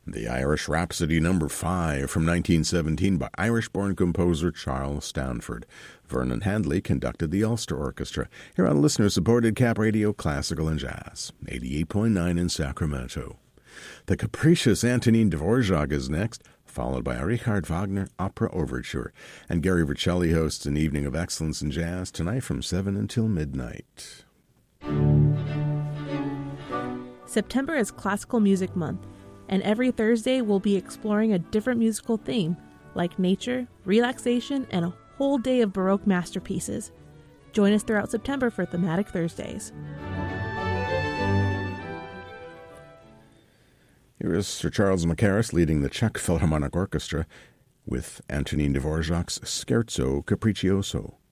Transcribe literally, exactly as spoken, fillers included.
The Irish Rhapsody number five from nineteen seventeen by Irish-born composer Charles Stanford. Vernon Handley conducted the Ulster Orchestra here on listener-supported Cap Radio Classical and Jazz, eighty-eight point nine in Sacramento. The capricious Antonin Dvorak is next, followed by a Richard Wagner opera overture. And Gary Vercelli hosts an evening of excellence in jazz tonight from seven until midnight. September is Classical Music Month, and every Thursday we'll be exploring a different musical theme, like nature, relaxation, and a whole day of Baroque masterpieces. Join us throughout September for Thematic Thursdays. Here is Sir Charles Mackerras leading the Czech Philharmonic Orchestra with Antonin Dvorak's Scherzo Capriccioso.